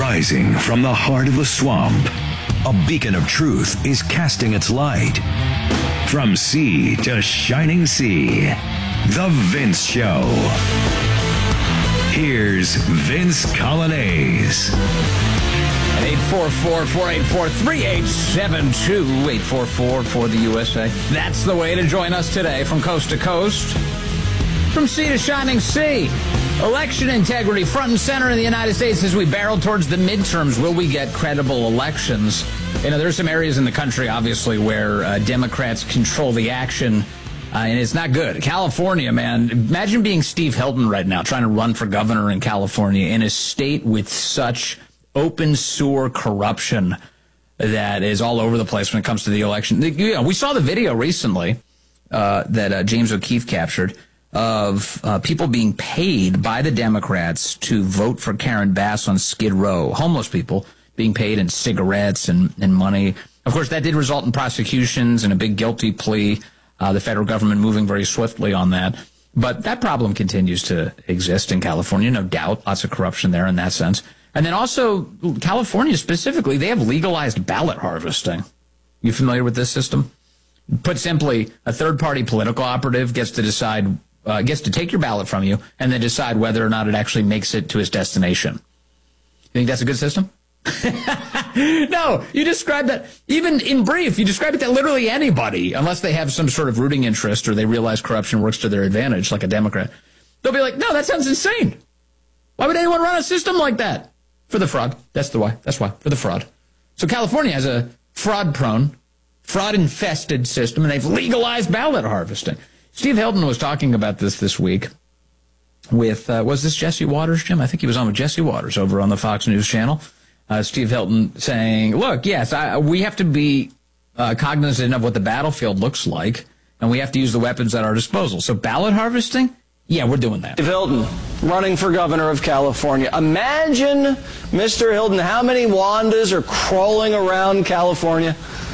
Rising from the heart of the swamp, a beacon of truth is casting its light. From sea to shining sea, The Vince Show. Here's Vince Coglianese. 844-484-3872, 844 for the USA. That's the way to join us today from coast to coast. From sea to shining sea. Election integrity front and center in the United States as we barrel towards the midterms. Will we get credible elections? You know, there's some areas in the country, obviously, where Democrats control the action, and it's not good. California, man, imagine being Steve Hilton right now, trying to run for governor in California in a state with such open sewer corruption that is all over the place when it comes to the election. You know, we saw the video recently that James O'Keefe captured of people being paid by the Democrats to vote for Karen Bass on Skid Row. Homeless people being paid in cigarettes and money. Of course, that did result in prosecutions and a big guilty plea. The federal government moving very swiftly on that. But that problem continues to exist in California, no doubt. Lots of corruption there in that sense. And then also, California specifically, they have legalized ballot harvesting. You familiar with this system? Put simply, a third-party political operative gets to decide, gets to take your ballot from you and then decide whether or not it actually makes it to its destination. You think that's a good system? No, you describe that, even in brief, you describe it to literally anybody, unless they have some sort of rooting interest or they realize corruption works to their advantage, like a Democrat. They'll be like, no, that sounds insane. Why would anyone run a system like that? For the fraud. That's the why. That's why. For the fraud. So California has a fraud-prone, fraud-infested system, and they've legalized ballot harvesting. Steve Hilton was talking about this week with, was this Jesse Waters, Jim? I think he was on with Jesse Waters over on the Fox News channel. Steve Hilton saying, look, yes, we have to be cognizant of what the battlefield looks like, and we have to use the weapons at our disposal. So ballot harvesting? Yeah, we're doing that. Steve Hilton, running for governor of California. Imagine, Mr. Hilton, how many Wandas are crawling around California?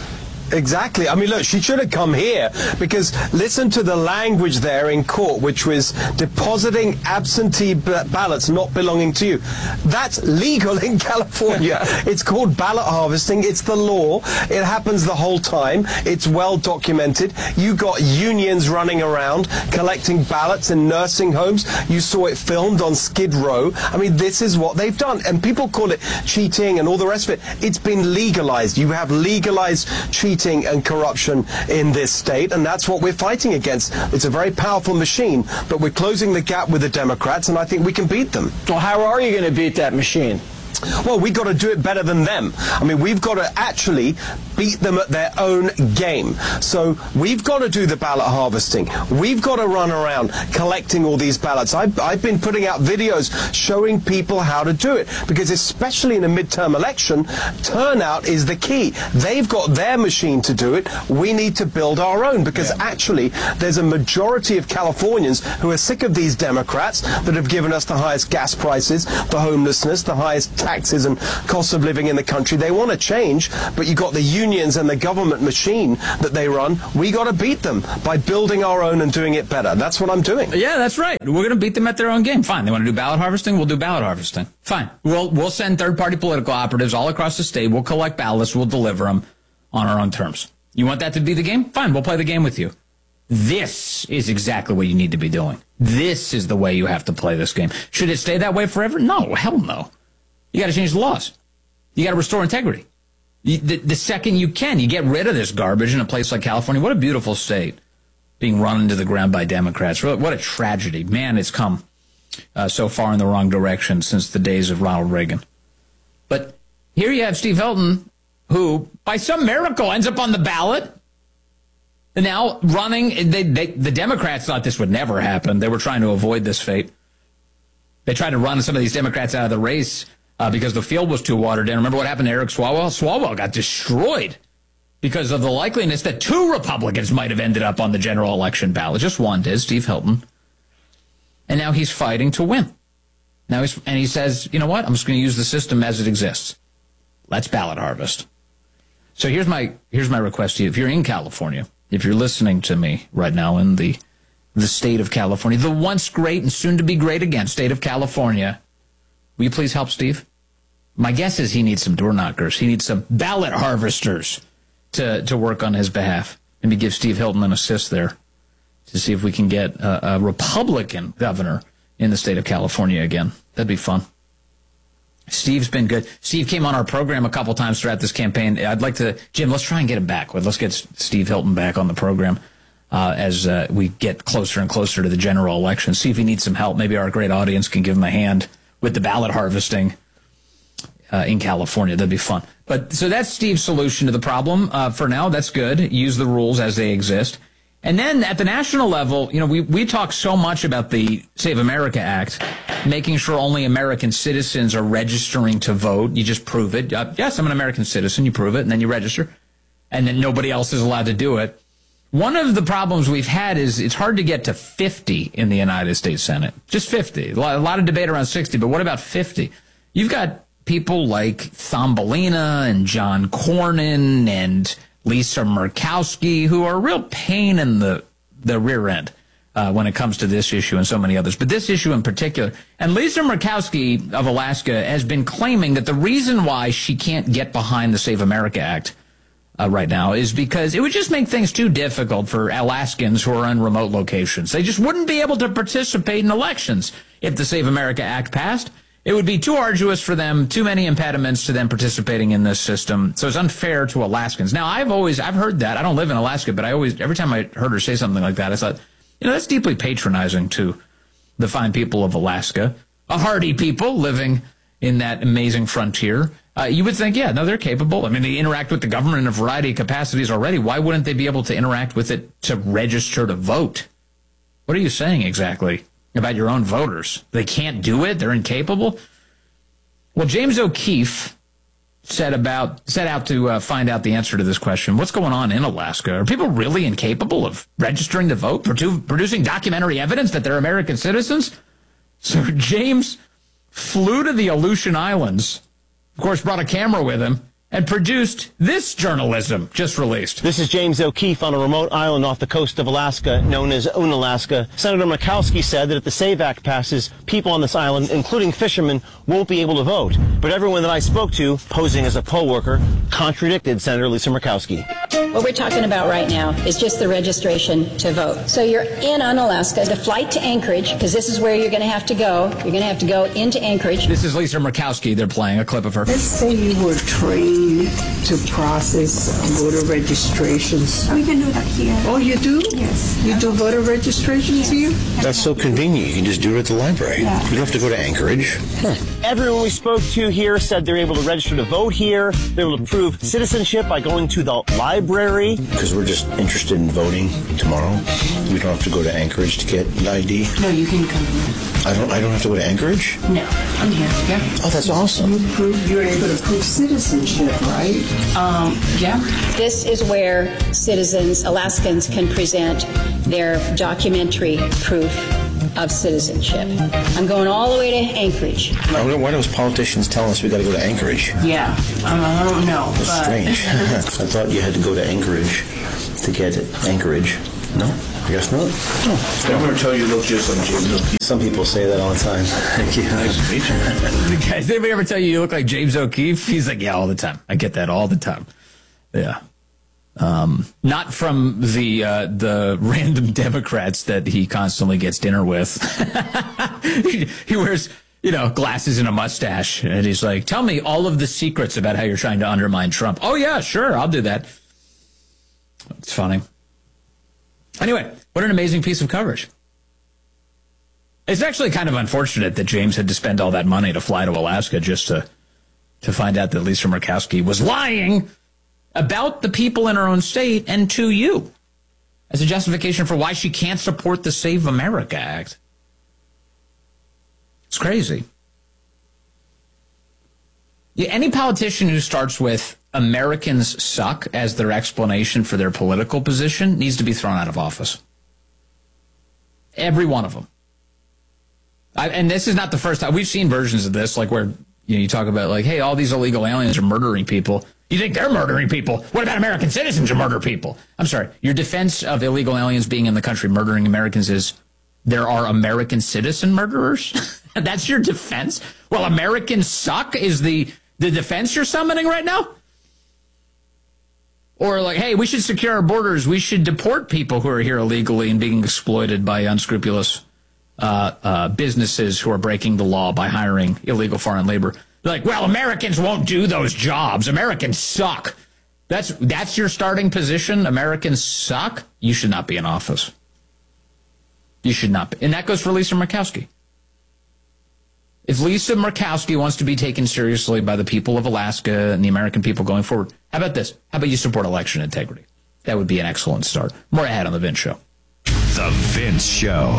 Exactly. I mean, look, she should have come here because listen to the language there in court, which was depositing absentee ballots not belonging to you. That's legal in California. It's called ballot harvesting. It's the law. It happens the whole time. It's well documented. You got unions running around collecting ballots in nursing homes. You saw it filmed on Skid Row. I mean, this is what they've done. And people call it cheating and all the rest of it. It's been legalized. You have legalized cheating and corruption in this state, and that's what we're fighting against. It's a very powerful machine, but we're closing the gap with the Democrats, and I think we can beat them. Well, how are you going to beat that machine? Well, we've got to do it better than them. I mean, we've got to actually beat them at their own game. So we've got to do the ballot harvesting. We've got to run around collecting all these ballots. I've been putting out videos showing people how to do it, because especially in a midterm election, turnout is the key. They've got their machine to do it. We need to build our own, because actually there's a majority of Californians who are sick of these Democrats that have given us the highest gas prices, the homelessness, the highest taxes and cost of living in the country. They want to change, but you got the unions and the government machine that they run. We got to beat them by building our own and doing it better. That's what I'm doing. Yeah, that's right. We're going to beat them at their own game. Fine. They want to do ballot harvesting? We'll do ballot harvesting. Fine. We'll send third-party political operatives all across the state. We'll collect ballots. We'll deliver them on our own terms. You want that to be the game? Fine. We'll play the game with you. This is exactly what you need to be doing. This is the way you have to play this game. Should it stay that way forever? No. Hell no. You got to change the laws. You got to restore integrity. The second you can, you get rid of this garbage in a place like California. What a beautiful state being run into the ground by Democrats. What a tragedy. Man, it's come so far in the wrong direction since the days of Ronald Reagan. But here you have Steve Hilton, who, by some miracle, ends up on the ballot. And now running, the Democrats thought this would never happen. They were trying to avoid this fate. They tried to run some of these Democrats out of the race because the field was too watered down. Remember what happened to Eric Swalwell? Swalwell got destroyed because of the likeliness that two Republicans might have ended up on the general election ballot. Just one did, Steve Hilton. And now he's fighting to win. He says, you know what? I'm just going to use the system as it exists. Let's ballot harvest. So here's my request to you. If you're in California, if you're listening to me right now in the state of California, the once great and soon to be great again state of California, will you please help Steve? My guess is he needs some door knockers. He needs some ballot harvesters to work on his behalf. Maybe give Steve Hilton an assist there to see if we can get a Republican governor in the state of California again. That'd be fun. Steve's been good. Steve came on our program a couple times throughout this campaign. I'd like to, Jim, let's try and get him back. Let's get Steve Hilton back on the program as we get closer and closer to the general election. See if he needs some help. Maybe our great audience can give him a hand with the ballot harvesting in California. That'd be fun. But so that's Steve's solution to the problem. For now, that's good. Use the rules as they exist. And then at the national level, you know, we talk so much about the Save America Act, making sure only American citizens are registering to vote. You just prove it. Yes, I'm an American citizen. You prove it, and then you register. And then nobody else is allowed to do it. One of the problems we've had is it's hard to get to 50 in the United States Senate. Just 50. A lot of debate around 60, but what about 50? You've got people like Thumbelina and John Cornyn and Lisa Murkowski, who are a real pain in the rear end when it comes to this issue and so many others. But this issue in particular. And Lisa Murkowski of Alaska has been claiming that the reason why she can't get behind the Save America Act right now is because it would just make things too difficult for Alaskans who are in remote locations. They just wouldn't be able to participate in elections if the Save America Act passed. It would be too arduous for them, too many impediments to them participating in this system. So it's unfair to Alaskans. Now, I've heard that. I don't live in Alaska, but every time I heard her say something like that, I thought, you know, that's deeply patronizing to the fine people of Alaska, a hardy people living in that amazing frontier. You would think, yeah, no, they're capable. I mean, they interact with the government in a variety of capacities already. Why wouldn't they be able to interact with it to register to vote? What are you saying exactly about your own voters? They can't do it? They're incapable? Well, James O'Keefe set out to find out the answer to this question. What's going on in Alaska? Are people really incapable of registering to vote, producing documentary evidence that they're American citizens? So James flew to the Aleutian Islands, of course, brought a camera with him, and produced this journalism just released. This is James O'Keefe on a remote island off the coast of Alaska known as Unalaska. Senator Murkowski said that if the SAVE Act passes, people on this island, including fishermen, won't be able to vote. But everyone that I spoke to, posing as a poll worker, contradicted Senator Lisa Murkowski. What we're talking about right now is just the registration to vote. So you're in Unalaska. The flight to Anchorage, because this is where you're going to have to go. You're going to have to go into Anchorage. This is Lisa Murkowski. They're playing a clip of her. Let's say you were trained to process voter registrations. We can do that here. Oh, you do? Yes. You do voter registrations here? That's so convenient. You can just do it at the library. Yeah. You don't have to go to Anchorage. Everyone we spoke to here said they're able to register to vote here. They're able to prove citizenship by going to the library. Because we're just interested in voting tomorrow. We don't have to go to Anchorage to get an ID. No, you can come here. I don't have to go to Anchorage? No, I'm here. Yeah. Oh, that's awesome. You're able to prove citizenship, right? Yeah. This is where citizens, Alaskans, can present their documentary proof of citizenship. I'm going all the way to Anchorage. Why do those politicians tell us we got to go to Anchorage? Yeah. I don't know. That's strange. I thought you had to go to Anchorage to get Anchorage. No? I guess not. Oh. I'm going to tell you look just like James O'Keefe. Some people say that all the time. Thank you. Nice to meet you. Guys, did anybody ever tell you look like James O'Keefe? He's like, yeah, all the time. I get that all the time. Yeah. Not from the random Democrats that he constantly gets dinner with. He wears, glasses and a mustache. And he's like, tell me all of the secrets about how you're trying to undermine Trump. Oh, yeah, sure. I'll do that. It's funny. Anyway, what an amazing piece of coverage. It's actually kind of unfortunate that James had to spend all that money to fly to Alaska just to find out that Lisa Murkowski was lying about the people in her own state and to you as a justification for why she can't support the Save America Act. It's crazy. Yeah, any politician who starts with Americans suck as their explanation for their political position needs to be thrown out of office. Every one of them. And this is not the first time. We've seen versions of this, like where you talk about, like, hey, all these illegal aliens are murdering people. You think they're murdering people? What about American citizens who murder people? I'm sorry. Your defense of illegal aliens being in the country murdering Americans is there are American citizen murderers? That's your defense? Well, Americans suck is the The defense you're summoning right now? Or like, hey, we should secure our borders. We should deport people who are here illegally and being exploited by unscrupulous businesses who are breaking the law by hiring illegal foreign labor. They're like, well, Americans won't do those jobs. Americans suck. That's your starting position? Americans suck? You should not be in office. You should not be. And that goes for Lisa Murkowski. If Lisa Murkowski wants to be taken seriously by the people of Alaska and the American people going forward, how about this? How about you support election integrity? That would be an excellent start. More ahead on The Vince Show. The Vince Show.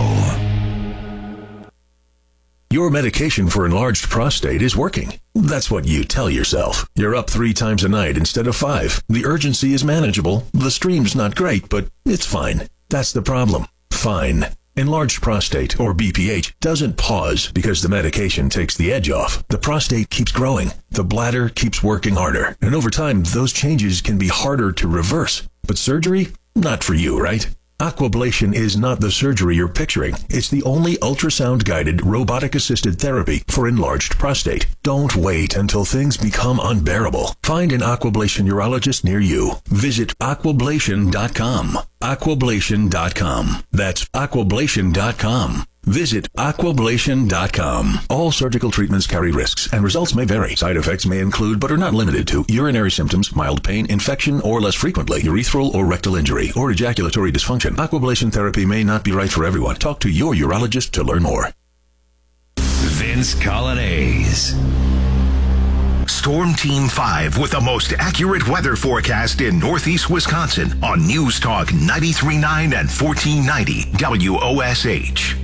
Your medication for enlarged prostate is working. That's what you tell yourself. You're up 3 times a night instead of 5. The urgency is manageable. The stream's not great, but it's fine. That's the problem. Fine. Enlarged prostate, or BPH, doesn't pause because the medication takes the edge off. The prostate keeps growing. The bladder keeps working harder. And over time, those changes can be harder to reverse. But surgery? Not for you, right? Aquablation is not the surgery you're picturing. It's the only ultrasound-guided, robotic-assisted therapy for enlarged prostate. Don't wait until things become unbearable. Find an Aquablation urologist near you. Visit aquablation.com. Aquablation.com. That's aquablation.com. Visit aquablation.com. All surgical treatments carry risks, and results may vary. Side effects may include, but are not limited to, urinary symptoms, mild pain, infection, or less frequently, urethral or rectal injury, or ejaculatory dysfunction. Aquablation therapy may not be right for everyone. Talk to your urologist to learn more. Vince Colonnese. Storm Team 5 with the most accurate weather forecast in Northeast Wisconsin on News Talk 93.9 and 1490 WOSH.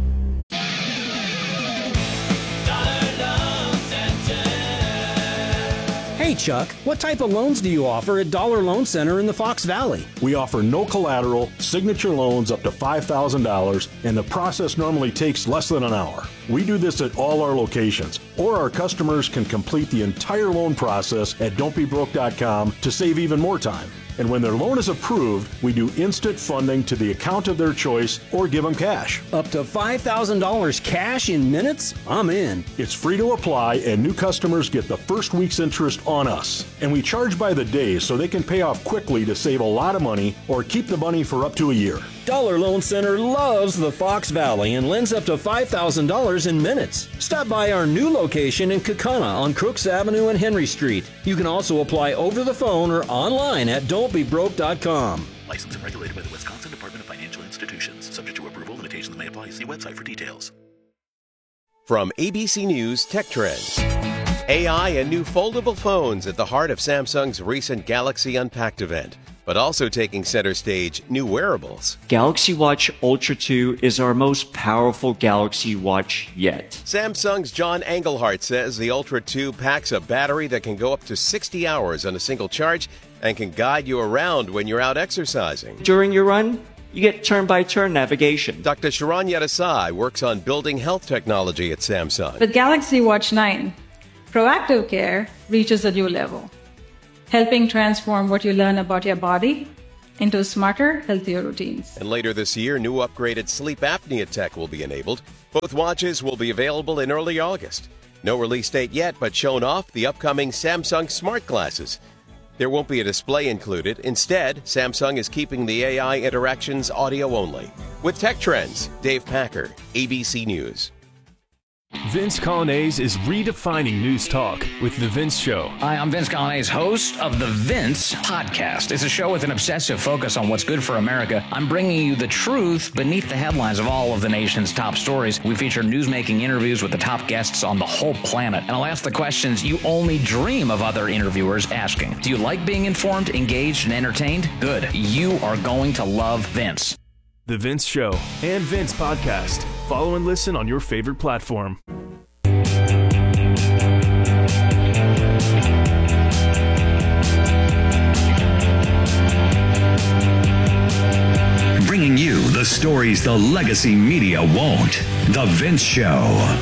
Hey Chuck, what type of loans do you offer at Dollar Loan Center in the Fox Valley? We offer no collateral, signature loans up to $5,000, and the process normally takes less than an hour. We do this at all our locations, or our customers can complete the entire loan process at don'tbebroke.com to save even more time. And when their loan is approved, we do instant funding to the account of their choice or give them cash. Up to $5,000 cash in minutes? I'm in. It's free to apply, and new customers get the first week's interest on us. And we charge by the day so they can pay off quickly to save a lot of money or keep the money for up to a year. Dollar Loan Center loves the Fox Valley and lends up to $5,000 in minutes. Stop by our new location in Kaukauna on Crooks Avenue and Henry Street. You can also apply over the phone or online at don'tbebroke.com. Licensed and regulated by the Wisconsin Department of Financial Institutions. Subject to approval, limitations may apply. See website for details. From ABC News Tech Trends. AI and new foldable phones at the heart of Samsung's recent Galaxy Unpacked event. But also taking center stage, new wearables. Galaxy Watch Ultra 2 is our most powerful Galaxy Watch yet. Samsung's John Engelhardt says the Ultra 2 packs a battery that can go up to 60 hours on a single charge and can guide you around when you're out exercising. During your run, you get turn-by-turn navigation. Dr. Sharon Yadasai works on building health technology at Samsung. With Galaxy Watch 9, proactive care reaches a new level, helping transform what you learn about your body into smarter, healthier routines. And later this year, new upgraded sleep apnea tech will be enabled. Both watches will be available in early August. No release date yet, but shown off the upcoming Samsung Smart Glasses. There won't be a display included. Instead, Samsung is keeping the AI interactions audio only. With Tech Trends, Dave Packer, ABC News. Vince Colonnese is redefining news talk with The Vince Show. Hi, I'm Vince Colonnese, host of The Vince Podcast. It's a show with an obsessive focus on what's good for America. I'm bringing you the truth beneath the headlines of all of the nation's top stories. We feature news-making interviews with the top guests on the whole planet. And I'll ask the questions you only dream of other interviewers asking. Do you like being informed, engaged, and entertained? Good. You are going to love Vince. The Vince Show and Vince Podcast. Follow and listen on your favorite platform. Bringing you the stories the legacy media won't. The Vince Show.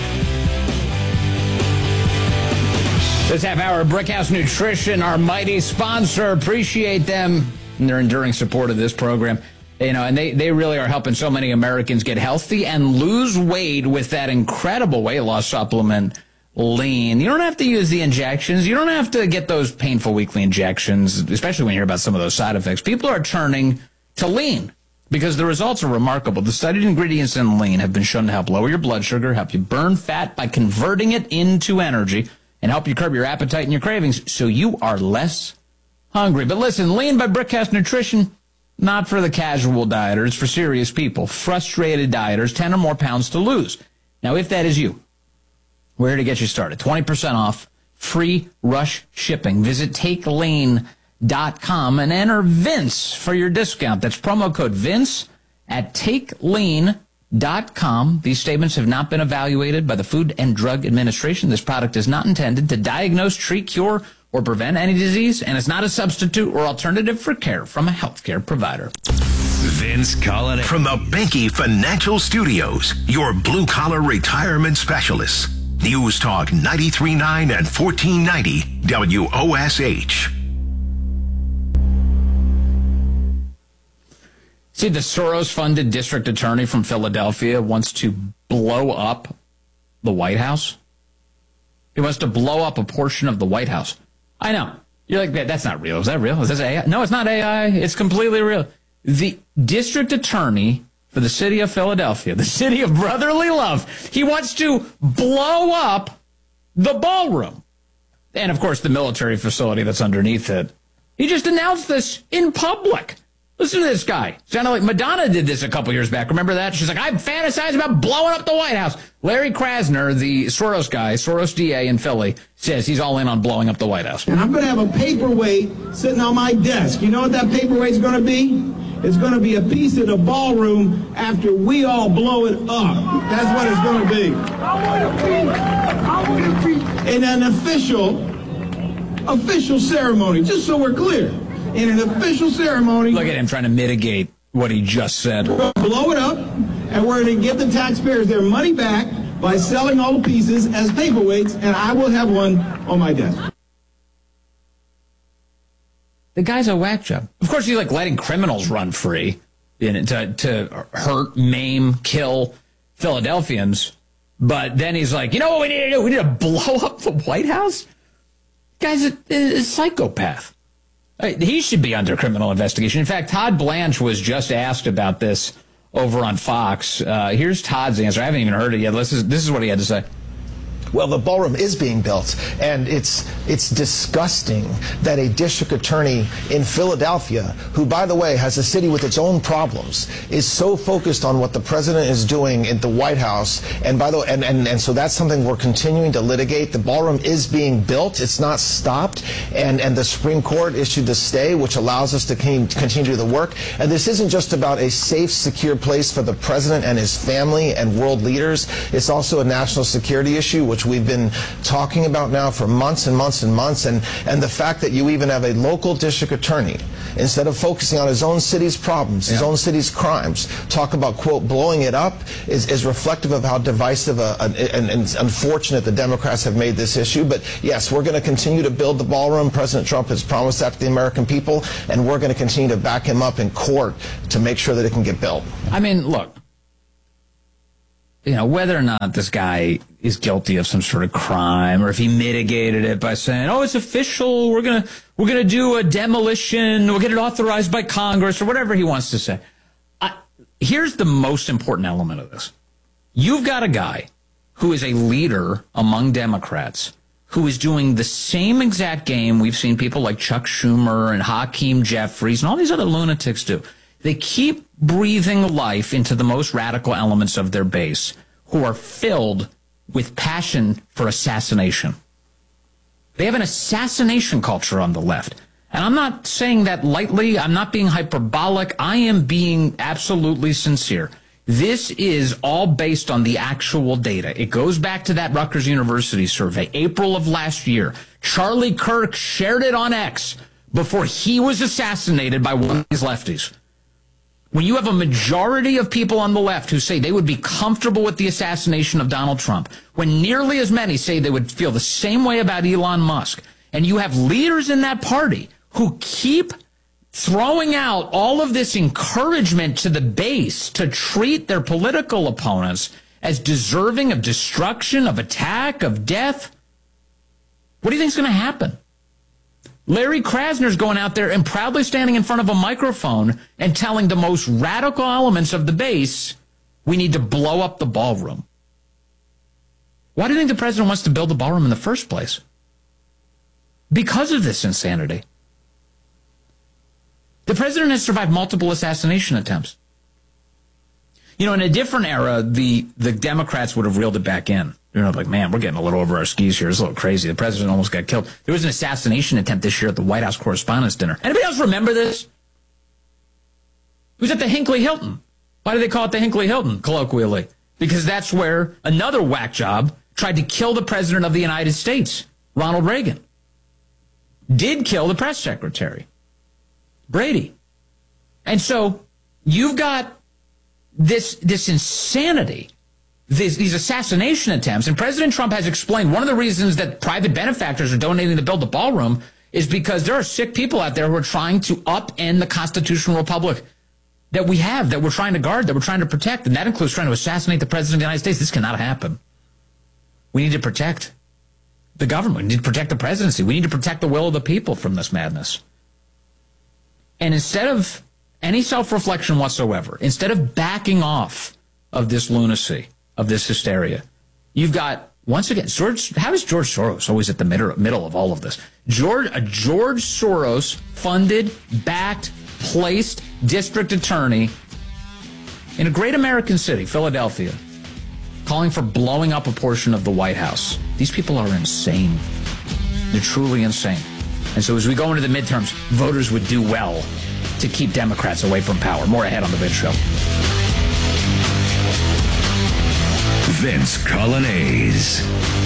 This half hour, Brickhouse Nutrition, our mighty sponsor. Appreciate them and their enduring support of this program. You know, and they really are helping so many Americans get healthy and lose weight with that incredible weight loss supplement, lean. You don't have to use the injections. You don't have to get those painful weekly injections, especially when you hear about some of those side effects. People are turning to lean because the results are remarkable. The studied ingredients in lean have been shown to help lower your blood sugar, help you burn fat by converting it into energy, and help you curb your appetite and your cravings so you are less hungry. But listen, Lean by Brickhouse Nutrition, not for the casual dieters, it's for serious people, frustrated dieters, 10 or more pounds to lose. Now, if that is you, we're here to get you started. 20% off, free rush shipping. Visit TakeLean.com and enter Vince for your discount. That's promo code Vince at TakeLean.com. These statements have not been evaluated by the Food and Drug Administration. This product is not intended to diagnose, treat, cure, or prevent any disease, and it's not a substitute or alternative for care from a healthcare provider. Vince Colladay. From the Banky Financial Studios, your blue-collar retirement specialists. News Talk 93.9 and 1490 WOSH. See, the Soros-funded district attorney from Philadelphia wants to blow up the White House. He wants to blow up a portion of the White House. I know. You're like, that's not real. Is that real? Is this AI? No, it's not AI. It's completely real. The district attorney for the city of Philadelphia, the city of brotherly love, he wants to blow up the ballroom. And, of course, the military facility that's underneath it. He just announced this in public. Listen to this guy. Sounded like Madonna did this a couple years back. Remember that? She's like, I'm fantasizing about blowing up the White House. Larry Krasner, the Soros guy, Soros DA in Philly, says he's all in on blowing up the White House. And I'm going to have a paperweight sitting on my desk. You know what that paperweight's going to be? It's going to be a piece of the ballroom after we all blow it up. That's what it's going to be. I want to be in an official ceremony, just so we're clear. In an official ceremony. Look at him trying to mitigate what he just said. We're going to blow it up, and we're going to give the taxpayers their money back by selling all the pieces as paperweights, and I will have one on my desk. The guy's a whack job. Of course, he's like letting criminals run free to hurt, maim, kill Philadelphians. But then he's like, you know what we need to do? We need to blow up the White House? The guy's a psychopath. He should be under criminal investigation. In fact, Todd Blanche was just asked about this over on Fox. Here's Todd's answer. I haven't even heard it yet. This is what he had to say. Well, the ballroom is being built, and it's disgusting that a district attorney in Philadelphia, who, by the way, has a city with its own problems, is so focused on what the president is doing at the White House. And by the way, and so that's something we're continuing to litigate. The ballroom is being built; it's not stopped, and the Supreme Court issued the stay, which allows us to continue to do the work. And this isn't just about a safe, secure place for the president and his family and world leaders. It's also a national security issue, which we've been talking about now for months and months and months, and the fact that you even have a local district attorney, instead of focusing on his own city's problems, his own city's crimes, talk about, quote, blowing it up, is reflective of how divisive and unfortunate the Democrats have made this issue. But yes, we're going to continue to build the ballroom. President Trump has promised that to the American people, and we're going to continue to back him up in court to make sure that it can get built. I mean, look, you know, whether or not this guy is guilty of some sort of crime, or if he mitigated it by saying, "Oh, it's official. We're gonna do a demolition. We'll get it authorized by Congress," or whatever he wants to say. Here's the most important element of this: you've got a guy who is a leader among Democrats who is doing the same exact game we've seen people like Chuck Schumer and Hakeem Jeffries and all these other lunatics do. They keep breathing life into the most radical elements of their base, who are filled with passion for assassination. They have an assassination culture on the left. And I'm not saying that lightly. I'm not being hyperbolic. I am being absolutely sincere. This is all based on the actual data. It goes back to that Rutgers University survey, April of last year. Charlie Kirk shared it on X before he was assassinated by one of these lefties. When you have a majority of people on the left who say they would be comfortable with the assassination of Donald Trump, when nearly as many say they would feel the same way about Elon Musk, and you have leaders in that party who keep throwing out all of this encouragement to the base to treat their political opponents as deserving of destruction, of attack, of death? What do you think is going to happen? Larry Krasner's going out there and proudly standing in front of a microphone and telling the most radical elements of the base, we need to blow up the ballroom. Why do you think the president wants to build the ballroom in the first place? Because of this insanity. The president has survived multiple assassination attempts. You know, in a different era, the Democrats would have reeled it back in. They're like, man, we're getting a little over our skis here. It's a little crazy. The president almost got killed. There was an assassination attempt this year at the White House Correspondents' Dinner. Anybody else remember this? It was at the Hinckley Hilton. Why do they call it the Hinckley Hilton, colloquially? Because that's where another whack job tried to kill the president of the United States, Ronald Reagan. Did kill the press secretary, Brady. And so you've got this insanity, these assassination attempts, and President Trump has explained one of the reasons that private benefactors are donating to build the ballroom is because there are sick people out there who are trying to upend the constitutional republic that we have, that we're trying to guard, that we're trying to protect, and that includes trying to assassinate the president of the United States. This cannot happen. We need to protect the government. We need to protect the presidency. We need to protect the will of the people from this madness. And instead of any self-reflection whatsoever, instead of backing off of this lunacy, of this hysteria, you've got, once again, how is George Soros always at the middle of all of this? George Soros funded, backed, placed district attorney in a great American city, Philadelphia, calling for blowing up a portion of the White House. These people are insane. They're truly insane. And so as we go into the midterms, voters would do well to keep Democrats away from power. More ahead on The Vince Show. Vince Colonnese.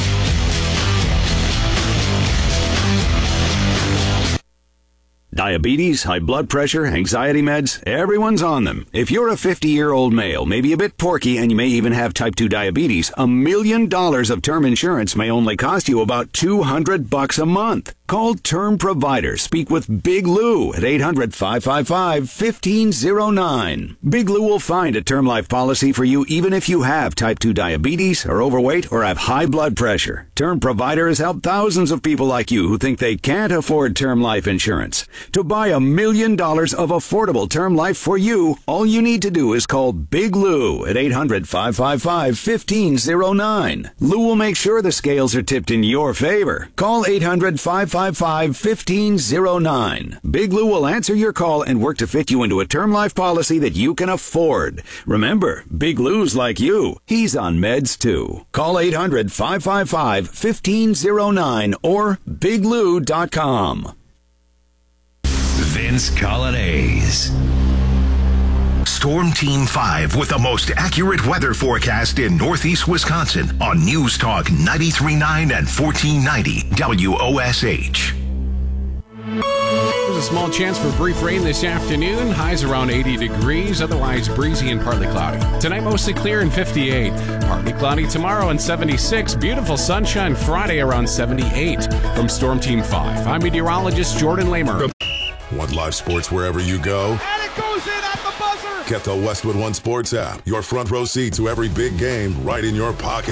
Diabetes, high blood pressure, anxiety meds, everyone's on them. If you're a 50-year-old male, maybe a bit porky, and you may even have type 2 diabetes, $1 million of term insurance may only cost you about $200 a month. Call Term Provider. Speak with Big Lou at 800-555-1509. Big Lou will find a term life policy for you even if you have type 2 diabetes, are overweight, or have high blood pressure. Term Provider has helped thousands of people like you who think they can't afford term life insurance. To buy $1 million of affordable term life for you, all you need to do is call Big Lou at 800-555-1509. Lou will make sure the scales are tipped in your favor. Call 800-555-1509. Big Lou will answer your call and work to fit you into a term life policy that you can afford. Remember, Big Lou's like you. He's on meds too. Call 800-555-1509 or biglou.com. Vince Colonnese. Storm Team 5 with the most accurate weather forecast in Northeast Wisconsin on News Talk 93.9 and 1490 WOSH. There's a small chance for brief rain this afternoon. Highs around 80 degrees, otherwise breezy and partly cloudy. Tonight, mostly clear and 58. Partly cloudy tomorrow and 76. Beautiful sunshine Friday around 78. From Storm Team 5, I'm meteorologist Jordan Lamer. Want live sports wherever you go? And it goes in at the buzzer! Get the Westwood One Sports app. Your front row seat to every big game right in your pocket.